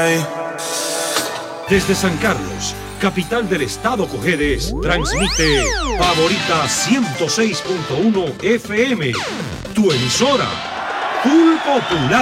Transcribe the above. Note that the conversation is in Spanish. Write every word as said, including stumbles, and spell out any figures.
Desde San Carlos, capital del estado Cojedes, transmite Favorita ciento seis punto uno F M, tu emisora, Full Popular.